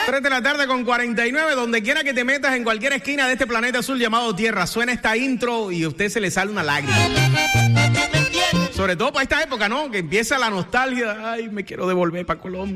3 de la tarde con 49, donde quiera que te metas en cualquier esquina de este planeta azul llamado Tierra, suena esta intro y a usted se le sale una lágrima. Sobre todo para esta época, ¿no? Que empieza la nostalgia. Ay, me quiero devolver para Colombia.